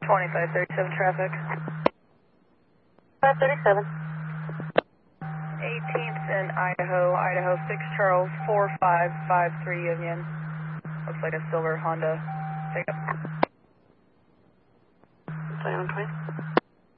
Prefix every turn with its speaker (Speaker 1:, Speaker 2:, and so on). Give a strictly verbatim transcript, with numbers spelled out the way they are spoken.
Speaker 1: twenty-five thirty-seven traffic.
Speaker 2: five thirty-seven.
Speaker 1: eighteenth in Idaho, Idaho six Charles four five five three Union. Looks like a silver Honda pickup.
Speaker 2: twenty-one twenty.